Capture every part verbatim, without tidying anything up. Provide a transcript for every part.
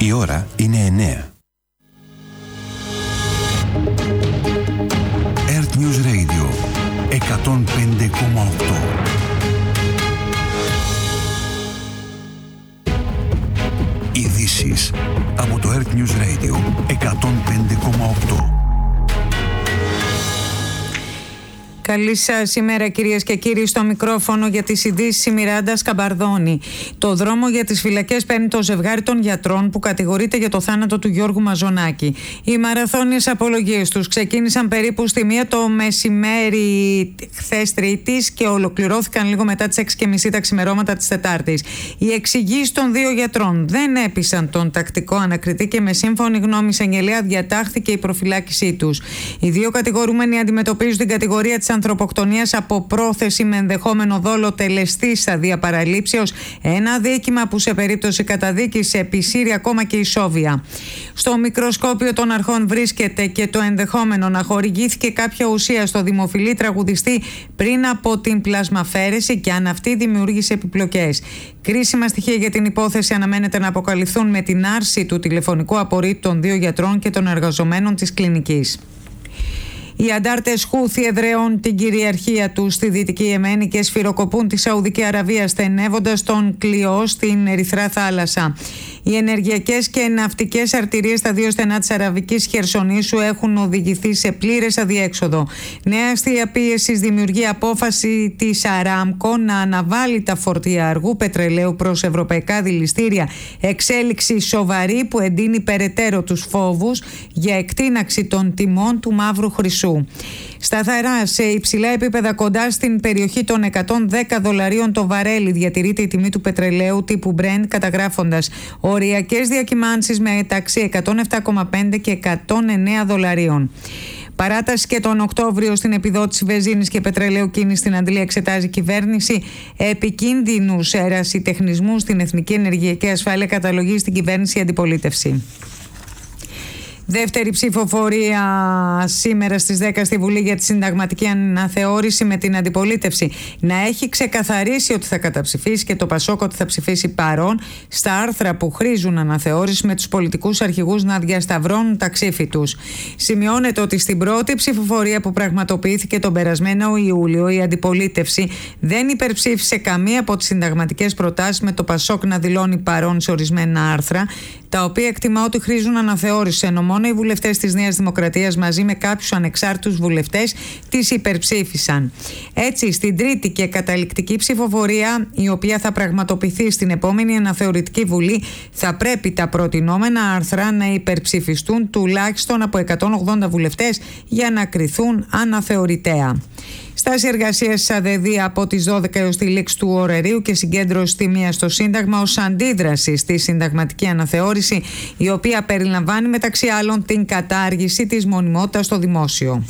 Η ώρα είναι εννέα. Earth News Radio εκατόν πέντε κόμμα οκτώ. Ειδήσεις από το Earth News Radio εκατόν πέντε κόμμα οκτώ. Καλή σας ημέρα, κυρίες και κύριοι. Στο μικρόφωνο για τις ειδήσεις η Μιράντα Σκαμπαρδώνη. Το δρόμο για τις φυλακές παίρνει το ζευγάρι των γιατρών που κατηγορείται για το θάνατο του Γιώργου Μαζονάκη. Οι μαραθώνιες απολογίες τους ξεκίνησαν περίπου στη μία το μεσημέρι χθες Τρίτης και ολοκληρώθηκαν λίγο μετά τις έξι και μισή τα ξημερώματα της Τετάρτης. Οι εξηγήσεις των δύο γιατρών δεν έπεισαν τον τακτικό ανακριτή και με σύμφωνη γνώμη εισαγγελέα διατάχθηκε η προφυλάκησή τους. Οι δύο κατηγορούμενοι αντιμετωπίζουν την κατηγορία της ανθρωποκτονίας από πρόθεση με ενδεχόμενο δόλο τελεστή σταδία παραλήψεως, ένα αδίκημα που σε περίπτωση καταδίκης επισύρει ακόμα και ισόβια. Στο μικροσκόπιο των αρχών βρίσκεται και το ενδεχόμενο να χορηγήθηκε κάποια ουσία στο δημοφιλή τραγουδιστή πριν από την πλασμαφέρεση και αν αυτή δημιούργησε επιπλοκές. Κρίσιμα στοιχεία για την υπόθεση αναμένεται να αποκαλυφθούν με την άρση του τηλεφωνικού απορρίτου των δύο γιατρών και των εργαζομένων της κλινικής. Οι αντάρτες Χούθι εδραιώνουν την κυριαρχία τους στη Δυτική Ιεμένη και σφυροκοπούν τη Σαουδική Αραβία στενεύοντας τον κλειό στην Ερυθρά Θάλασσα. Οι ενεργειακές και ναυτικές αρτηρίες στα δύο στενά της Αραβικής Χερσονήσου έχουν οδηγηθεί σε πλήρες αδιέξοδο. Νέα αστεία πίεσης δημιουργεί απόφαση της Αράμκο να αναβάλει τα φορτία αργού πετρελαίου προς ευρωπαϊκά δηληστήρια. Εξέλιξη σοβαρή που εντείνει περαιτέρω τους φόβους για εκτείναξη των τιμών του μαύρου χρυσού. Σταθερά σε υψηλά επίπεδα κοντά στην περιοχή των εκατόν δέκα δολαρίων το βαρέλι διατηρείται η τιμή του πετρελαίου τύπου Brent, καταγράφοντας οριακές διακυμάνσεις μεταξύ εκατόν επτά κόμμα πέντε και εκατόν εννέα δολαρίων. Παράταση και τον Οκτώβριο στην επιδότηση βενζίνης και πετρελαίου κίνηση στην Αντλία εξετάζει η κυβέρνηση. Επικίνδυνους ερασιτεχνισμούς στην Εθνική Ενεργειακή Ασφάλεια καταλογίζει στην κυβέρνηση η αντιπολίτευση. Δεύτερη ψηφοφορία σήμερα στις δέκα στη Βουλή για τη συνταγματική αναθεώρηση με την αντιπολίτευση να έχει ξεκαθαρίσει ότι θα καταψηφίσει και το Πασόκ ότι θα ψηφίσει παρόν στα άρθρα που χρήζουν αναθεώρηση, με τους πολιτικούς αρχηγούς να διασταυρώνουν τα ξύφη τους. Σημειώνεται ότι στην πρώτη ψηφοφορία που πραγματοποιήθηκε τον περασμένο Ιούλιο η αντιπολίτευση δεν υπερψήφισε καμία από τις συνταγματικές προτάσεις, με το Πασόκ να δηλώνει παρόν σε ορισμένα άρθρα, τα οποία εκτιμά ότι χρήζουν αναθεώρηση, ενώ μόνο οι βουλευτές της Νέας Δημοκρατίας μαζί με κάποιους ανεξάρτητους βουλευτές τις υπερψήφισαν. Έτσι, στην τρίτη και καταληκτική ψηφοφορία, η οποία θα πραγματοποιηθεί στην επόμενη αναθεωρητική Βουλή, θα πρέπει τα προτινόμενα άρθρα να υπερψηφιστούν τουλάχιστον από εκατόν ογδόντα βουλευτές για να κριθούν αναθεωρητέα. Στάση εργασίας της ΑΔΕΔ από τις δώδεκα έως τη λήξη του ωραρίου και συγκέντρωση τιμίας στο Σύνταγμα ως αντίδραση στη συνταγματική αναθεώρηση, η οποία περιλαμβάνει μεταξύ άλλων την κατάργηση της μονιμότητας στο δημόσιο.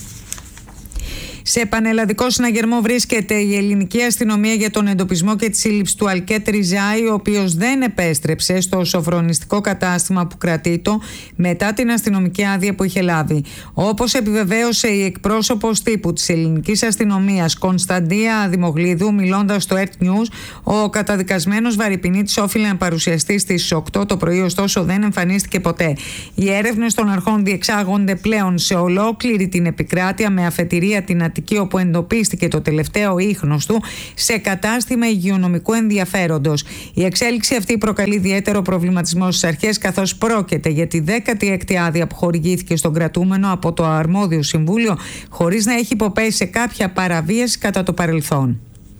Σε πανελλαδικό συναγερμό βρίσκεται η ελληνική αστυνομία για τον εντοπισμό και τη σύλληψη του Αλκέτ Ριζάη, ο οποίος δεν επέστρεψε στο σοφρονιστικό κατάστημα που κρατείτο μετά την αστυνομική άδεια που είχε λάβει. Όπως επιβεβαίωσε η εκπρόσωπος τύπου της ελληνικής αστυνομίας Κωνσταντία Δημογλίδου, μιλώντας στο Earth News, ο καταδικασμένος Βαρυπινίτης όφιλε να παρουσιαστεί στις οκτώ το πρωί, ωστόσο δεν εμφανίστηκε ποτέ. Οι έρευνες των αρχών διεξάγονται πλέον σε ολόκληρη την επικράτεια, με αφετηρία την Αττική, όπου εντοπίστηκε το τελευταίο ίχνος του σε κατάστημα υγειονομικού ενδιαφέροντος. Η εξέλιξη αυτή προκαλεί ιδιαίτερο προβληματισμό στις αρχές, καθώς πρόκειται για τη δέκατη έκτη άδεια που χορηγήθηκε στον κρατούμενο από το αρμόδιο συμβούλιο, χωρίς να έχει υποπέσει σε κάποια παραβίαση κατά το παρελθόν.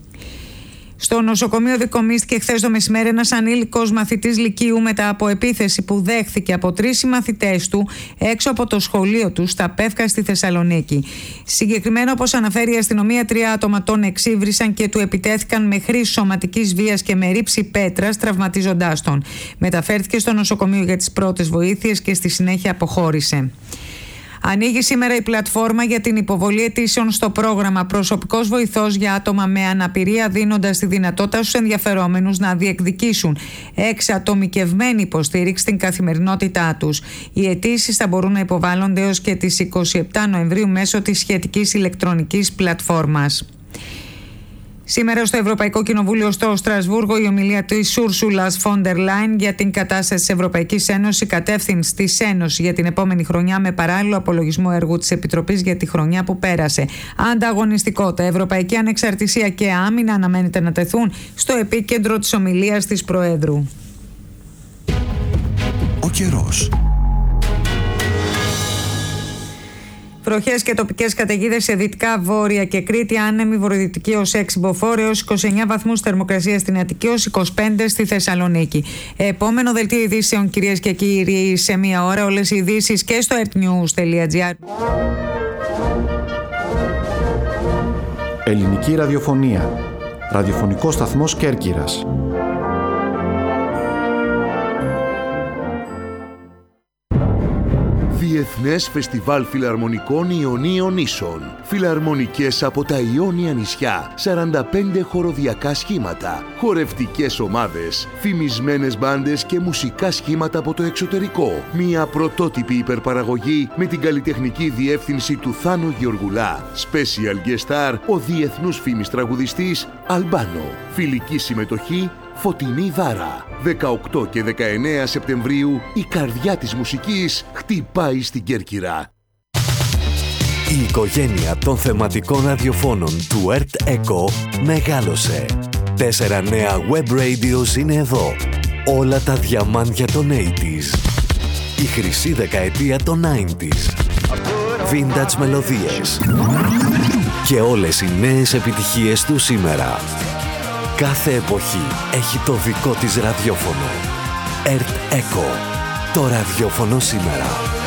Στο νοσοκομείο δικομίστηκε χθες το μεσημέρι ένας ανήλικος μαθητής λυκείου μετά από επίθεση που δέχθηκε από τρεις συμμαθητές του έξω από το σχολείο του στα Πεύκα στη Θεσσαλονίκη. Συγκεκριμένα, όπως αναφέρει η αστυνομία, τρία άτομα τον εξύβρισαν και του επιτέθηκαν με χρήση σωματικής βίας και με ρήψη πέτρας, τραυματίζοντάς τον. Μεταφέρθηκε στο νοσοκομείο για τις πρώτες βοήθειες και στη συνέχεια αποχώρησε. Ανοίγει σήμερα η πλατφόρμα για την υποβολή αιτήσεων στο πρόγραμμα Προσωπικός Βοηθός για άτομα με αναπηρία, δίνοντας τη δυνατότητα στους ενδιαφερόμενους να διεκδικήσουν εξατομικευμένη υποστήριξη στην καθημερινότητά τους. Οι αιτήσεις θα μπορούν να υποβάλλονται έως και τις εικοστή εβδόμη Νοεμβρίου μέσω της σχετικής ηλεκτρονικής πλατφόρμας. Σήμερα στο Ευρωπαϊκό Κοινοβούλιο στο Στρασβούργο η ομιλία της Ούρσουλας φον ντερ Λάιεν για την κατάσταση της Ευρωπαϊκής Ένωσης, κατεύθυνση της Ένωσης για την επόμενη χρονιά με παράλληλο απολογισμό έργου της Επιτροπής για τη χρονιά που πέρασε. Ανταγωνιστικότητα, ευρωπαϊκή ανεξαρτησία και άμυνα αναμένεται να τεθούν στο επίκεντρο της ομιλίας της Προέδρου. Ο καιρός. Βροχές και τοπικές καταιγίδες σε δυτικά Βόρεια και Κρήτη, άνεμη βορειοδυτική ως έξι μποφόρ έως είκοσι εννέα βαθμούς θερμοκρασία στην Αττική, ως είκοσι πέντε στη Θεσσαλονίκη. Επόμενο δελτίο ειδήσεων, κυρίες και κύριοι, σε μία ώρα. Όλες οι ειδήσεις και στο ερτνιούς τελεία τζι άρ. Ελληνική ραδιοφωνία. Ραδιοφωνικός σταθμός Κέρκυρας. Διεθνές Φεστιβάλ Φιλαρμονικών Ιωνίων Νήσων. Φιλαρμονικές από τα Ιόνια νησιά. σαράντα πέντε χοροδιακά σχήματα. Χορευτικές ομάδες. Φημισμένες μπάντες και μουσικά σχήματα από το εξωτερικό. Μια πρωτότυπη υπερπαραγωγή με την καλλιτεχνική διεύθυνση του Θάνου Γεωργουλά. Special guest star ο διεθνούς φήμης τραγουδιστής Αλμπάνο. Φιλική συμμετοχή Φωτεινή Δάρα. δεκαοκτώ και δεκαεννέα Σεπτεμβρίου η καρδιά της μουσικής χτυπάει στην Κέρκυρα. Η οικογένεια των θεματικών ραδιοφώνων του Earth Echo μεγάλωσε. Τέσσερα νέα web radios είναι εδώ. Όλα τα διαμάντια των ογδόντα. Η χρυσή δεκαετία των ενενήντα. Vintage μελωδίες. Και όλες οι νέες επιτυχίες του σήμερα. Κάθε εποχή έχει το δικό της ραδιόφωνο. Earth Echo. Το ραδιόφωνο σήμερα.